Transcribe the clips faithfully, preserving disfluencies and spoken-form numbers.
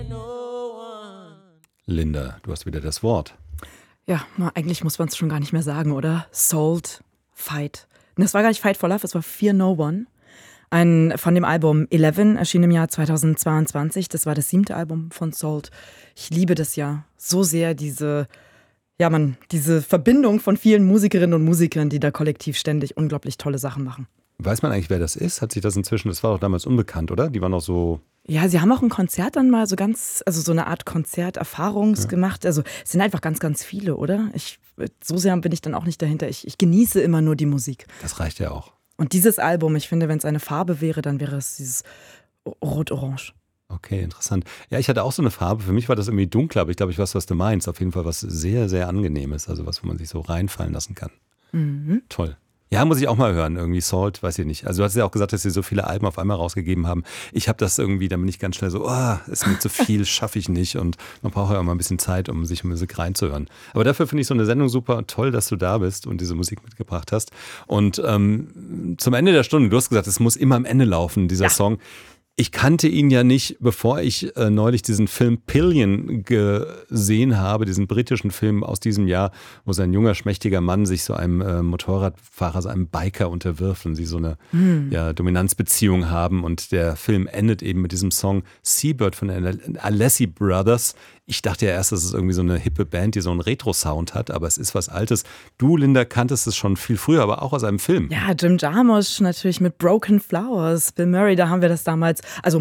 Linda, du hast wieder das Wort. Ja, eigentlich muss man es schon gar nicht mehr sagen, oder? Sold, Fight. Das war gar nicht Fight for Love, es war Fear No One. Ein, von dem Album Eleven, erschien im Jahr zweitausendzweiundzwanzig. Das war das siebte Album von Sold. Ich liebe das ja so sehr, diese, ja man, diese Verbindung von vielen Musikerinnen und Musikern, die da kollektiv ständig unglaublich tolle Sachen machen. Weiß man eigentlich, wer das ist? Hat sich das inzwischen, das war doch damals unbekannt, oder? Die waren noch so... Ja, sie haben auch ein Konzert dann mal so ganz, also so eine Art Konzerterfahrungs ja. gemacht. Also es sind einfach ganz, ganz viele, oder? Ich, so sehr bin ich dann auch nicht dahinter. Ich, ich genieße immer nur die Musik. Das reicht ja auch. Und dieses Album, ich finde, wenn es eine Farbe wäre, dann wäre es dieses Rot-Orange. Okay, interessant. Ja, ich hatte auch so eine Farbe. Für mich war das irgendwie dunkler, aber ich glaube, ich weiß, was du meinst. Auf jeden Fall was sehr, sehr Angenehmes. Also was, wo man sich so reinfallen lassen kann. Mhm. Toll. Ja, muss ich auch mal hören. Irgendwie Salt, weiß ich nicht. Also du hast ja auch gesagt, dass sie so viele Alben auf einmal rausgegeben haben. Ich habe das irgendwie, da bin ich ganz schnell so, oh, ist mir zu viel, schaffe ich nicht. Und man braucht ja auch mal ein bisschen Zeit, um sich Musik reinzuhören. Aber dafür finde ich so eine Sendung super toll, dass du da bist und diese Musik mitgebracht hast. Und ähm, zum Ende der Stunde, du hast gesagt, es muss immer am Ende laufen, dieser ja. Song. Ich kannte ihn ja nicht, bevor ich äh, neulich diesen Film Pillion gesehen habe, diesen britischen Film aus diesem Jahr, wo so ein junger, schmächtiger Mann sich so einem äh, Motorradfahrer, so einem Biker unterwirft und sie so eine hm. ja, Dominanzbeziehung haben. Und der Film endet eben mit diesem Song Seabird von den Alessi Brothers. Ich dachte ja erst, das ist irgendwie so eine hippe Band, die so einen Retro-Sound hat, aber es ist was Altes. Du, Linda, kanntest es schon viel früher, aber auch aus einem Film. Ja, Jim Jarmusch natürlich mit Broken Flowers. Bill Murray, da haben wir das damals, also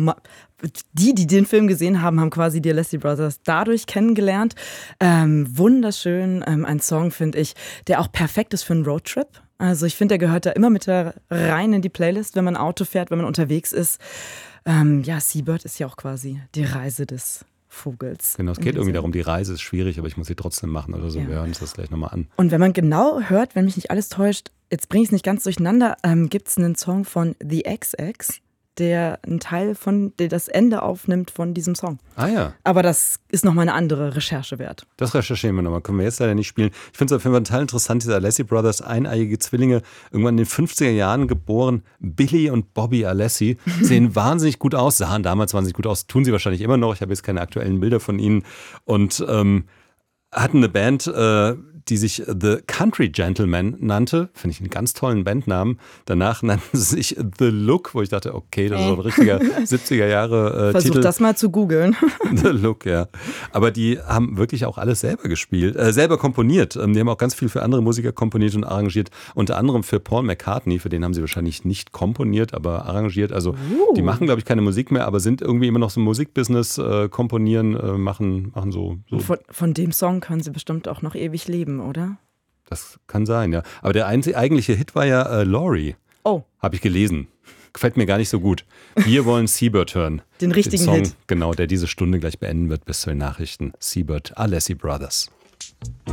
die, die den Film gesehen haben, haben quasi die Alessi Brothers dadurch kennengelernt. Ähm, wunderschön, ähm, ein Song, finde ich, der auch perfekt ist für einen Roadtrip. Also ich finde, der gehört da immer mit da rein in die Playlist, wenn man Auto fährt, wenn man unterwegs ist. Ähm, ja, Seabird ist ja auch quasi die Reise des Vogels. Genau, es geht irgendwie darum, die Reise ist schwierig, aber ich muss sie trotzdem machen oder so. Ja. Wir hören uns das gleich nochmal an. Und wenn man genau hört, wenn mich nicht alles täuscht, jetzt bringe ich es nicht ganz durcheinander, ähm, gibt es einen Song von The X X, der einen Teil von, der das Ende aufnimmt von diesem Song. Ah ja. Aber das ist nochmal eine andere Recherche wert. Das recherchieren wir nochmal, können wir jetzt leider nicht spielen. Ich finde es auf jeden Fall total interessant, diese Alessi Brothers, eineiige Zwillinge, irgendwann in den fünfziger Jahren geboren, Billy und Bobby Alessi, sehen wahnsinnig gut aus, sahen damals wahnsinnig gut aus, tun sie wahrscheinlich immer noch, ich habe jetzt keine aktuellen Bilder von ihnen und ähm, hatten eine Band, äh, die sich The Country Gentlemen nannte. Finde ich einen ganz tollen Bandnamen. Danach nannten sie sich The Look, wo ich dachte, okay, das ist so ein richtiger siebziger Jahre äh, Versuch Titel. das mal zu googeln. The Look, ja. Aber die haben wirklich auch alles selber gespielt, äh, selber komponiert. Ähm, die haben auch ganz viel für andere Musiker komponiert und arrangiert. Unter anderem für Paul McCartney, für den haben sie wahrscheinlich nicht komponiert, aber arrangiert. Also uh. die machen, glaube ich, keine Musik mehr, aber sind irgendwie immer noch so im Musikbusiness, äh, komponieren, äh, machen, machen so. so. Von, von dem Song können sie bestimmt auch noch ewig leben, oder? Das kann sein, ja. Aber der einzige, eigentliche Hit war ja äh, Laurie. Oh. Habe ich gelesen. Gefällt mir gar nicht so gut. Wir wollen Seabird hören. Den richtigen Den Song, Hit. Genau, der diese Stunde gleich beenden wird bis zu den Nachrichten. Seabird, Alessi Brothers.